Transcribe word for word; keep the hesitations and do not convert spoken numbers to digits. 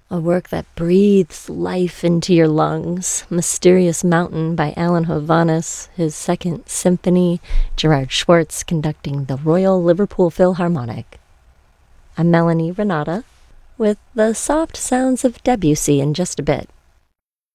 A work that breathes life into your lungs. Mysterious Mountain by Alan Hovhaness, his second symphony. Gerard Schwartz conducting the Royal Liverpool Philharmonic. I'm Melanie Renata with the soft sounds of Debussy in just a bit.